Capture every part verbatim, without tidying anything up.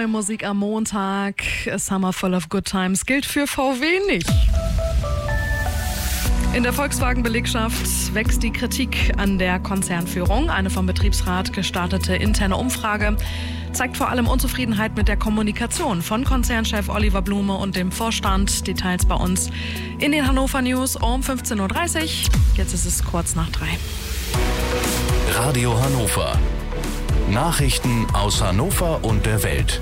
neue Musik am Montag. A Summer Full of Good Times gilt für V W nicht. In der Volkswagen-Belegschaft wächst die Kritik an der Konzernführung. Eine vom Betriebsrat gestartete interne Umfrage zeigt vor allem Unzufriedenheit mit der Kommunikation von Konzernchef Oliver Blume und dem Vorstand. Details bei uns in den Hannover News um fünfzehn Uhr dreißig. Jetzt ist es kurz nach drei. Radio Hannover. Nachrichten aus Hannover und der Welt.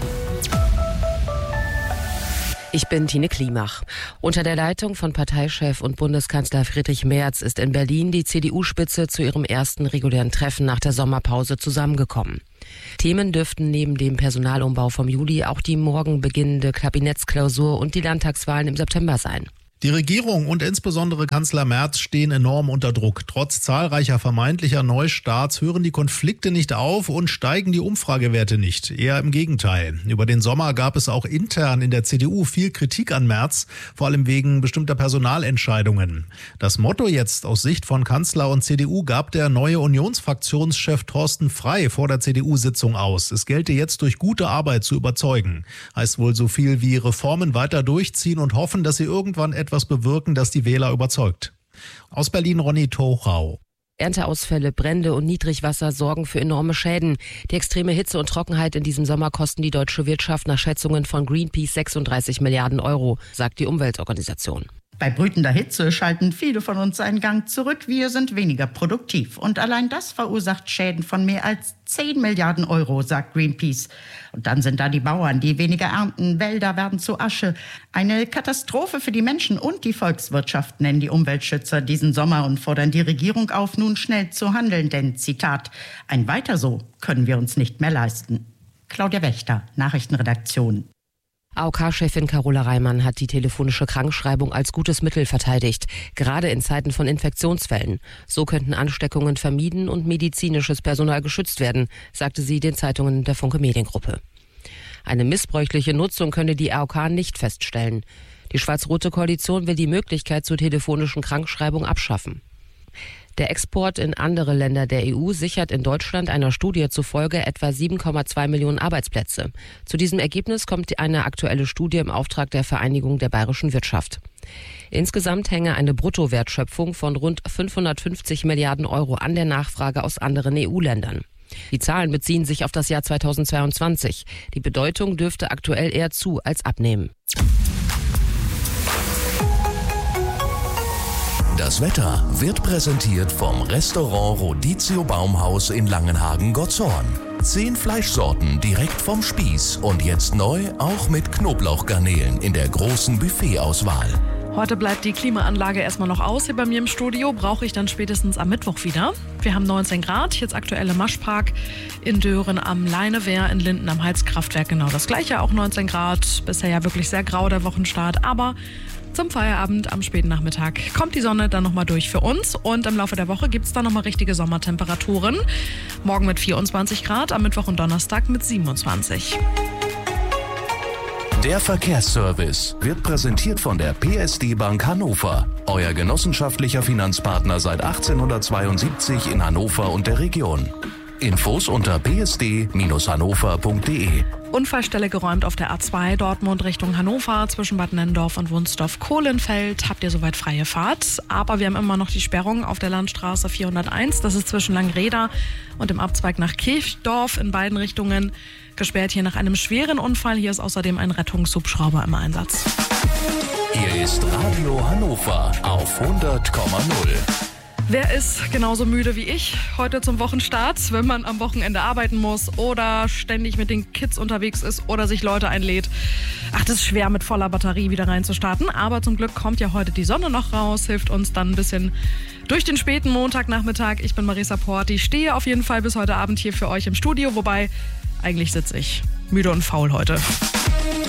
Ich bin Tine Klimach. Unter der Leitung von Parteichef und Bundeskanzler Friedrich Merz ist in Berlin die C D U-Spitze zu ihrem ersten regulären Treffen nach der Sommerpause zusammengekommen. Themen dürften neben dem Personalumbau vom Juli auch die morgen beginnende Kabinettsklausur und die Landtagswahlen im September sein. Die Regierung und insbesondere Kanzler Merz stehen enorm unter Druck. Trotz zahlreicher vermeintlicher Neustarts hören die Konflikte nicht auf und steigen die Umfragewerte nicht. Eher im Gegenteil. Über den Sommer gab es auch intern in der C D U viel Kritik an Merz, vor allem wegen bestimmter Personalentscheidungen. Das Motto jetzt aus Sicht von Kanzler und C D U gab der neue Unionsfraktionschef Thorsten Frey vor der C D U-Sitzung aus. Es gelte jetzt durch gute Arbeit zu überzeugen. Heißt wohl so viel wie Reformen weiter durchziehen und hoffen, dass sie irgendwann etwas etwas bewirken, das die Wähler überzeugt. Aus Berlin Ronny Tochau. Ernteausfälle, Brände und Niedrigwasser sorgen für enorme Schäden. Die extreme Hitze und Trockenheit in diesem Sommer kosten die deutsche Wirtschaft nach Schätzungen von Greenpeace sechsunddreißig Milliarden Euro, sagt die Umweltorganisation. Bei brütender Hitze schalten viele von uns einen Gang zurück. Wir sind weniger produktiv. Und allein das verursacht Schäden von mehr als zehn Milliarden Euro, sagt Greenpeace. Und dann sind da die Bauern, die weniger ernten. Wälder werden zu Asche. Eine Katastrophe für die Menschen und die Volkswirtschaft, nennen die Umweltschützer diesen Sommer und fordern die Regierung auf, nun schnell zu handeln. Denn, Zitat, ein Weiter so können wir uns nicht mehr leisten. Claudia Wächter, Nachrichtenredaktion. A O K-Chefin Carola Reimann hat die telefonische Krankschreibung als gutes Mittel verteidigt, gerade in Zeiten von Infektionsfällen. So könnten Ansteckungen vermieden und medizinisches Personal geschützt werden, sagte sie den Zeitungen der Funke Mediengruppe. Eine missbräuchliche Nutzung könne die A O K nicht feststellen. Die schwarz-rote Koalition will die Möglichkeit zur telefonischen Krankschreibung abschaffen. Der Export in andere Länder der E U sichert in Deutschland einer Studie zufolge etwa sieben Komma zwei Millionen Arbeitsplätze. Zu diesem Ergebnis kommt eine aktuelle Studie im Auftrag der Vereinigung der bayerischen Wirtschaft. Insgesamt hänge eine Bruttowertschöpfung von rund fünfhundertfünfzig Milliarden Euro an der Nachfrage aus anderen E U-Ländern. Die Zahlen beziehen sich auf das Jahr zweitausendzweiundzwanzig. Die Bedeutung dürfte aktuell eher zu als abnehmen. Das Wetter wird präsentiert vom Restaurant Rodizio Baumhaus in Langenhagen-Gottshorn. Zehn Fleischsorten direkt vom Spieß und jetzt neu auch mit Knoblauchgarnelen in der großen Buffetauswahl. Heute bleibt die Klimaanlage erstmal noch aus hier bei mir im Studio. Brauche ich dann spätestens am Mittwoch wieder. Wir haben neunzehn Grad, jetzt aktuell im Maschpark, in Dören am Leinewehr, in Linden am Heizkraftwerk genau das gleiche, auch neunzehn Grad. Bisher ja wirklich sehr grau der Wochenstart, aber zum Feierabend am späten Nachmittag kommt die Sonne dann nochmal durch für uns und im Laufe der Woche gibt es dann nochmal richtige Sommertemperaturen. Morgen mit vierundzwanzig Grad, am Mittwoch und Donnerstag mit siebenundzwanzig. Der Verkehrsservice wird präsentiert von der P S D Bank Hannover, euer genossenschaftlicher Finanzpartner seit achtzehnhundertzweiundsiebzig in Hannover und der Region. Infos unter p s d Bindestrich hannover punkt d e. Unfallstelle geräumt auf der A zwei Dortmund Richtung Hannover zwischen Bad Nennendorf und Wunsdorf-Kohlenfeld. Habt ihr soweit freie Fahrt? Aber wir haben immer noch die Sperrung auf der Landstraße vierhunderteins. Das ist zwischen Langreda und dem Abzweig nach Kirchdorf in beiden Richtungen. Gesperrt hier nach einem schweren Unfall. Hier ist außerdem ein Rettungshubschrauber im Einsatz. Hier ist Radio Hannover auf hundert Komma null. Wer ist genauso müde wie ich heute zum Wochenstart, wenn man am Wochenende arbeiten muss oder ständig mit den Kids unterwegs ist oder sich Leute einlädt? Ach, das ist schwer mit voller Batterie wieder reinzustarten, aber zum Glück kommt ja heute die Sonne noch raus, hilft uns dann ein bisschen durch den späten Montagnachmittag. Ich bin Marisa Porti, stehe auf jeden Fall bis heute Abend hier für euch im Studio, wobei eigentlich sitze ich müde und faul heute.